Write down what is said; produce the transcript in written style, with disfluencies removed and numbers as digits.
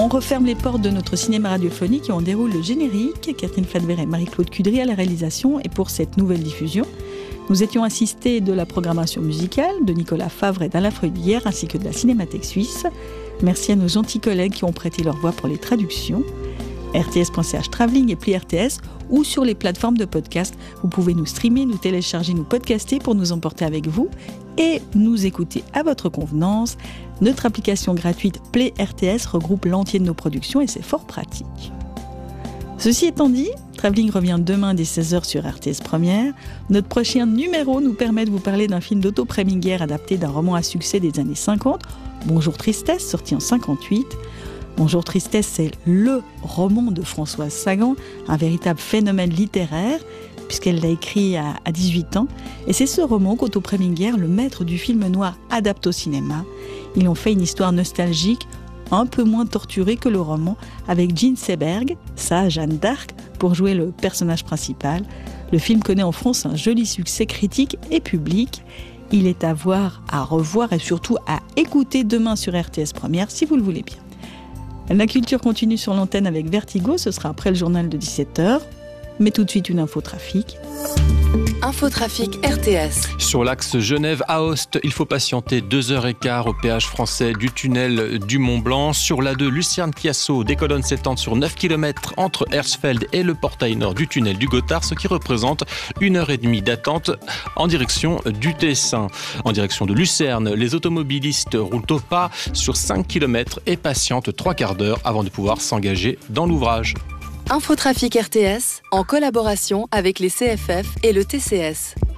referme les portes de notre cinéma radiophonique et on déroule le générique. Catherine Fadver et Marie-Claude Cudry à la réalisation. Et pour cette nouvelle diffusion, nous étions assistés de la programmation musicale de Nicolas Favre et d'Alain Freudière ainsi que de la Cinémathèque suisse. Merci à nos gentils collègues qui ont prêté leur voix pour les traductions. rts.ch Travelling et Pli RTS ou sur les plateformes de podcast. Vous pouvez nous streamer, nous télécharger, nous podcaster pour nous emporter avec vous et nous écouter à votre convenance. Notre application gratuite Play RTS regroupe l'entier de nos productions et c'est fort pratique. Ceci étant dit, Travelling revient demain dès 16h sur RTS Première. Notre prochain numéro nous permet de vous parler d'un film d'Otto Preminger adapté d'un roman à succès des années 50, Bonjour Tristesse, sorti en 58. Bonjour Tristesse, c'est le roman de Françoise Sagan, un véritable phénomène littéraire, puisqu'elle l'a écrit à 18 ans. Et c'est ce roman qu'Otto Preminger, le maître du film noir, adapte au cinéma. Ils ont fait une histoire nostalgique, un peu moins torturée que le roman, avec Jean Seberg, sa Jeanne d'Arc, pour jouer le personnage principal. Le film connaît en France un joli succès critique et public. Il est à voir, à revoir et surtout à écouter demain sur RTS Première, si vous le voulez bien. La culture continue sur l'antenne avec Vertigo, ce sera après le journal de 17h. Mais tout de suite une infotrafic. Infotrafic RTS. Sur l'axe Genève-Aoste, il faut patienter 2h15 au péage français du tunnel du Mont-Blanc. Sur l'A2 Lucerne-Chiasso, des colonnes s'étendent sur 9 km entre Hersfeld et le portail nord du tunnel du Gothard, ce qui représente 1h30 d'attente en direction du Tessin. En direction de Lucerne, les automobilistes roulent au pas sur 5 km et patientent 3 quarts d'heure avant de pouvoir s'engager dans l'ouvrage. Infotrafic RTS, en collaboration avec les CFF et le TCS.